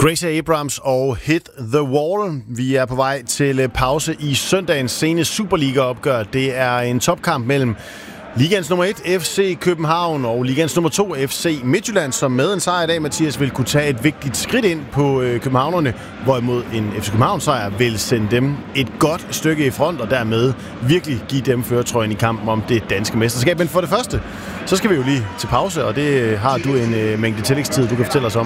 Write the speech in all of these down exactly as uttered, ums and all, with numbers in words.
Gracie Abrams og Hit the Wall. Vi er på vej til pause i søndagens sene Superliga-opgør. Det er en topkamp mellem Ligaens nummer et, F C København, og Ligaens nummer to, F C Midtjylland, som med en sejr i dag, Mathias, vil kunne tage et vigtigt skridt ind på københavnerne, hvorimod en F C København-sejr vil sende dem et godt stykke i front, og dermed virkelig give dem førertrøjen i kampen om det danske mesterskab. Men for det første, så skal vi jo lige til pause, og det har du en mængde tillægstid, du kan fortælle os om.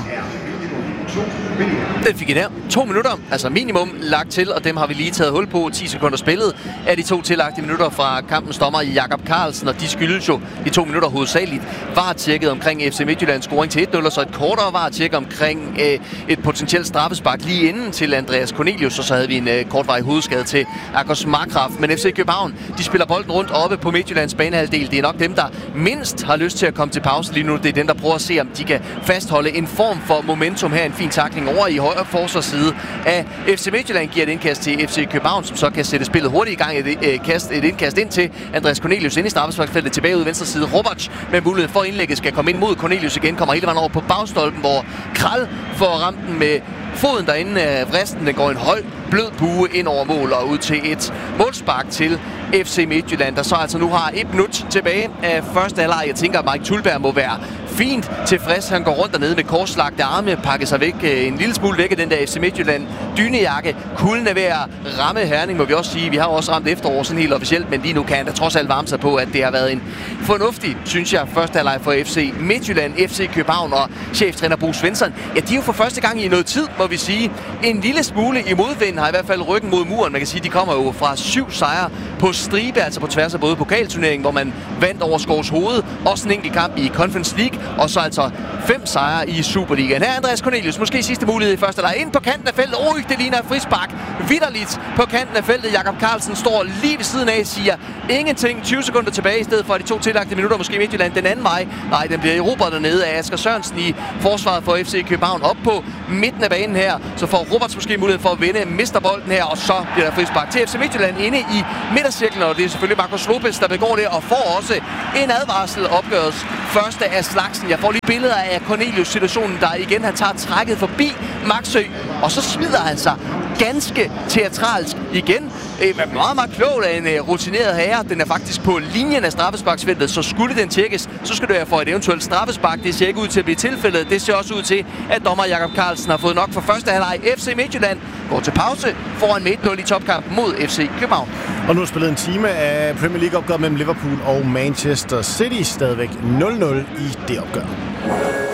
Den fik I der. To minutter, altså minimum, lagt til, og dem har vi lige taget hul på. ti sekunder spillet af de to tillagte minutter fra kampens dommer Jakob Carlsen, og de skyldes jo de to minutter hovedsageligt. Var tjekket omkring F C Midtjyllands scoring til et nul, og så et kortere var tjek omkring øh, et potentielt straffespark lige inden til Andreas Cornelius, og så havde vi en øh, kortvarig hovedskade til Akos Markgraf. Men F C København, de spiller bolden rundt oppe på Midtjyllands banehalvdel. Det er nok dem, der mindst har lyst til at komme til pause lige nu. Det er dem, der prøver at se, om de kan fastholde en form for momentum her. En fin tackling over i højre forsvarsside af F C Midtjylland giver et indkast til F C København, som så kan sætte spillet hurtigt i gang. Et, et, kast, et indkast ind til Andreas Cornelius ind i straffesparksfeltet, tilbage ud venstre side. Roberts med mulighed for indlægget skal komme ind mod Cornelius igen, kommer hele vejen over på bagstolpen, hvor Kral får ramt den med foden derinde af vristen. Den går en høj, blød bue ind over mål og ud til et målspark til F C Midtjylland, der så altså nu har et minut tilbage af første halvleg. Jeg tænker, at Mike Thulberg må være fint tilfreds. Han går rundt dernede med korslagte arme, pakker sig væk en lille smule væk af den der F C Midtjylland dynejakke. Kulden er ved at ramme Herning, må vi også sige. Vi har også ramt efterår sådan helt officielt, men lige nu kan han da trods alt varme sig på, at det har været en fornuftig, synes jeg, første halvleg for F C Midtjylland. F C København og cheftræner Bo Svensson, ja, de er jo for første gang i noget tid, må vi sige, en lille smule i modvind, har i hvert fald ryggen mod muren. Man kan sige, de kommer jo fra syv sejre på stribe, altså på tværs af både pokalturneringen, hvor man vandt over Skovs Hoved, også en enkelt kamp i Conference League, og så altså fem sejre i Superligaen. Her er Andreas Cornelius, måske sidste mulighed i første halvleg. Ind på kanten af feltet. Oj, det ligner et frispark. Vitterligt på kanten af feltet. Jakob Carlsen står lige ved siden af, siger ingenting. tyve sekunder tilbage i stedet for de to tillagte minutter. Måske Midtjylland den anden vej. Nej, den bliver erobret dernede af Asger Sørensen i forsvaret for F C København. Op på midten af banen her, så får Roberts måske mulighed for at vinde. Mister bolden her, og så bliver der frispark til F C Midtjylland inde i midtercirklen. Og det er selvfølgelig Marcos Lopez, der begår det, og får også en advarsel. Opgøres første af slagsen. Jeg får lige billeder af Cornelius-situationen, der igen han tager trækket forbi Maxø, og så smider han sig ganske teatralsk igen. Øh, meget, meget klogt af en uh, rutineret herre. Den er faktisk på linjen af straffesparksfeltet, så skulle den tjekkes, så skal det være for et eventuelt straffespark. Det ser ikke ud til at blive tilfældet. Det ser også ud til, at dommer Jakob Carlsen har fået nok for første halvleg. F C Midtjylland går til pause foran med et nul i topkampen mod F C København. Og nu er spillet en time af Premier League-opgør mellem Liverpool og Manchester City. Stadigvæk nul nul i det opgør.